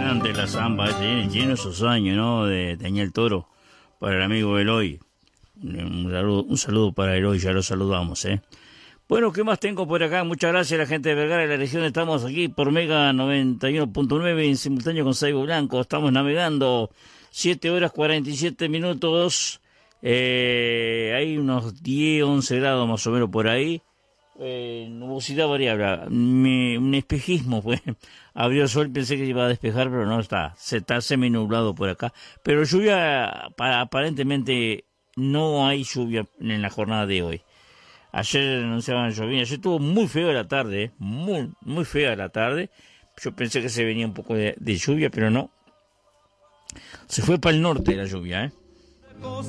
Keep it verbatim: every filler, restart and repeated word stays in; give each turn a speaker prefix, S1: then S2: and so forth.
S1: Grande la samba, lleno esos años, ¿no? De Daniel Toro, para el amigo Eloy. Un saludo, un saludo para Eloy, ya lo saludamos, ¿eh? Bueno, ¿qué más tengo por acá? Muchas gracias a la gente de Vergara y la región. Estamos aquí por Mega noventa y uno punto nueve en simultáneo con Saibo Blanco. Estamos navegando siete horas cuarenta y siete minutos. Eh, hay unos diez, once grados más o menos por ahí. Eh, nubosidad variable. Mi, un espejismo, pues. Abrió sol, pensé que iba a despejar, pero no está. Se está semi-nublado por acá. Pero lluvia, para, aparentemente no hay lluvia en la jornada de hoy. Ayer anunciaban lluvia, ayer estuvo muy feo la tarde, ¿eh? muy, muy fea la tarde. Yo pensé que se venía un poco de, de lluvia, pero no. Se fue para el norte la lluvia, ¿eh?